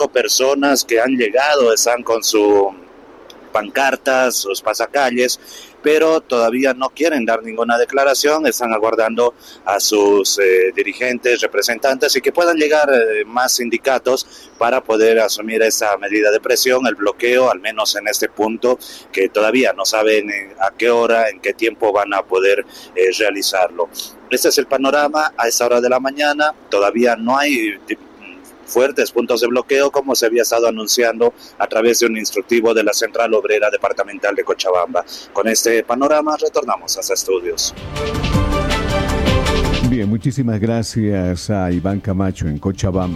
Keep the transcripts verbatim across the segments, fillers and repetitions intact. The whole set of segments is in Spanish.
cinco personas que han llegado, están con su pancartas, sus pasacalles, pero todavía no quieren dar ninguna declaración, están aguardando a sus eh, dirigentes, representantes y que puedan llegar eh, más sindicatos para poder asumir esa medida de presión, el bloqueo, al menos en este punto, que todavía no saben eh, a qué hora, en qué tiempo van a poder eh, realizarlo. Este es el panorama a esta hora de la mañana, todavía no hay fuertes puntos de bloqueo como se había estado anunciando a través de un instructivo de la Central Obrera Departamental de Cochabamba. Con este panorama retornamos a los estudios. Bien, muchísimas gracias a Iván Camacho en Cochabamba.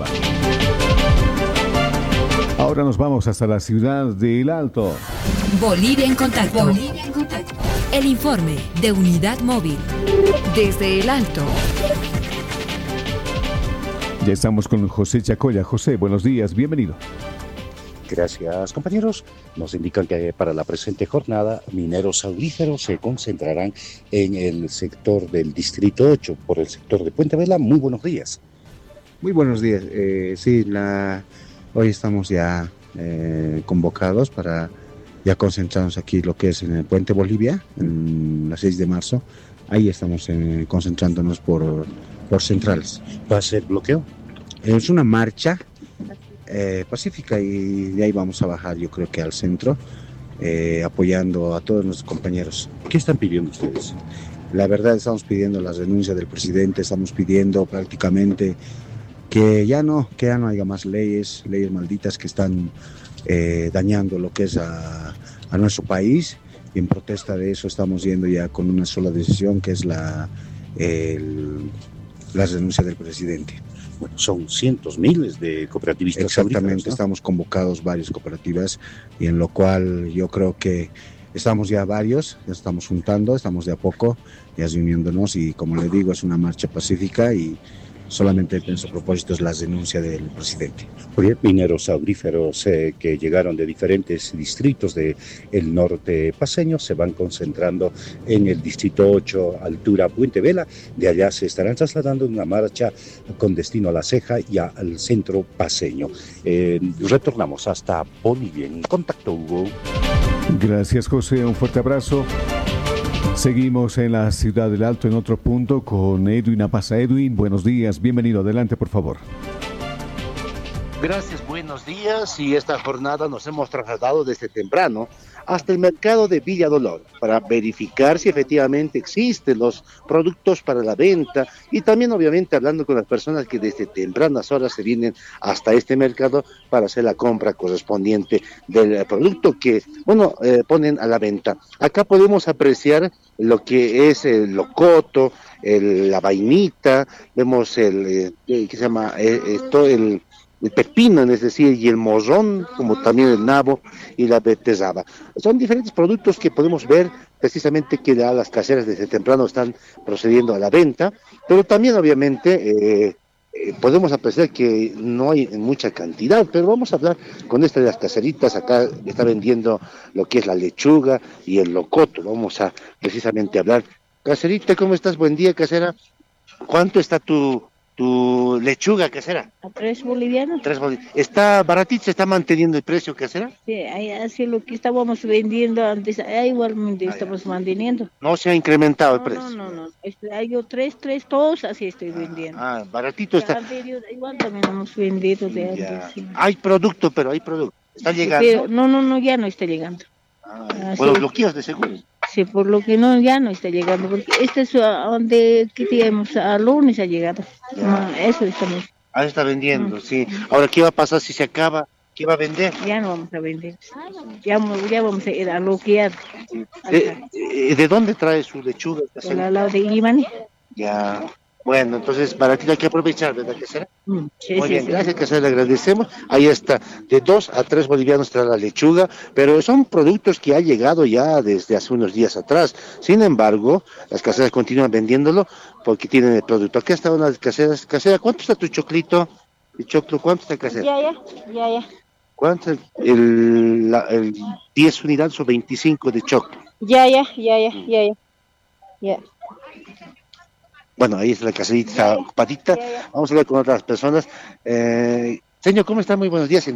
Ahora nos vamos hasta la ciudad de El Alto. Bolivia en contacto. Bolivia en contacto. El informe de Unidad Móvil desde El Alto. Ya estamos con José Chacoya. José, buenos días, bienvenido. Gracias, compañeros. Nos indican que para la presente jornada, mineros auríferos se concentrarán en el sector del Distrito ocho, por el sector de Puente Vela. Muy buenos días. Muy buenos días. Eh, sí, la, hoy estamos ya eh, convocados para ya concentrarnos aquí lo que es en el Puente Bolivia, en la seis de marzo. Ahí estamos eh, concentrándonos por, por centrales. ¿Va a ser bloqueo? Es una marcha eh, pacífica y de ahí vamos a bajar, yo creo que al centro, eh, apoyando a todos nuestros compañeros. ¿Qué están pidiendo ustedes? La verdad, estamos pidiendo la renuncia del presidente, estamos pidiendo prácticamente que ya no, que ya no haya más leyes, leyes malditas que están eh, dañando lo que es a, a nuestro país. Y en protesta de eso estamos yendo ya con una sola decisión, que es la, el, la renuncia del presidente. Bueno, son cientos, miles de cooperativistas. Exactamente, ¿no? Estamos convocados varias cooperativas y en lo cual yo creo que estamos ya varios, ya estamos juntando, estamos de a poco ya reuniéndonos y como le digo, es una marcha pacífica y solamente en su propósito es la denuncia del presidente. Oye, mineros auríferos eh, que llegaron de diferentes distritos del norte paceño se van concentrando en el distrito ocho, altura Puente Vela. De allá se estarán trasladando en una marcha con destino a La Ceja y a, al centro paceño. Eh, retornamos hasta Bolivia. En contacto, Hugo. Gracias, José. Un fuerte abrazo. Seguimos en la ciudad del Alto en otro punto con Edwin Apaza. Edwin, buenos días, bienvenido, adelante por favor. Gracias, buenos días. Y esta jornada nos hemos trasladado desde temprano hasta el mercado de Villa Dolor para verificar si efectivamente existen los productos para la venta y también obviamente hablando con las personas que desde tempranas horas se vienen hasta este mercado para hacer la compra correspondiente del producto que, bueno, eh, ponen a la venta. Acá podemos apreciar lo que es el locoto, el, la vainita, vemos el, eh, ¿qué se llama? Eh, esto, el... el pepino, es decir, y el morrón, como también el nabo y la beterraga. Son diferentes productos que podemos ver precisamente que ya las caseras desde temprano están procediendo a la venta, pero también obviamente eh, eh, podemos apreciar que no hay en mucha cantidad, pero vamos a hablar con esta de las caseritas. Acá está vendiendo lo que es la lechuga y el locoto. Vamos a precisamente hablar. Caserita, ¿cómo estás? Buen día, casera. ¿Cuánto está tu tu lechuga, casera? A tres bolivianos. Tres bolivianos. ¿Está baratito? ¿Se está manteniendo el precio, casera? Sí, ahí, así lo que estábamos vendiendo antes, ahí igualmente estamos ah, manteniendo. ¿No se ha incrementado no, el precio? No, no, no. Este, hay yo tres, tres, todos así estoy ah, vendiendo. Ah, baratito está. Anterior, igual también hemos vendido de ya. antes. Sí. Hay producto, pero hay producto. ¿Está llegando? Pero, no, no, no, ya no está llegando. Ah, ah, por los bloqueos de seguro. Sí, por lo que no, ya no está llegando, porque este es a donde que digamos, a lunes ha llegado. No, eso estamos. Ah, está vendiendo, no. Sí. Ahora, ¿qué va a pasar si se acaba? ¿Qué va a vender? Ya no vamos a vender. Ya, ya vamos a ir a bloquear. ¿De, ¿De dónde trae su lechuga? De al lado de Illimani. Ya. Bueno, entonces, baratito hay que aprovechar, ¿verdad, casera? Mm, sí, Muy sí, bien, sí. gracias, casera, le agradecemos. Ahí está, de dos a tres bolivianos trae la lechuga, pero son productos que ha llegado ya desde hace unos días atrás. Sin embargo, las caseras continúan vendiéndolo porque tienen el producto. Aquí está una de las caseras. Casera, ¿cuánto está tu choclito? ¿El choclo cuánto está, casera? Ya, ya, ya, ya. ¿Cuánto? El, la, el diez unidades o veinticinco de choclo. Ya, ya, ya, ya, ya, ya. Ya. Bueno, ahí está la caserita ocupadita. Vamos a hablar con otras personas. Eh, señor, ¿cómo está? Muy buenos días.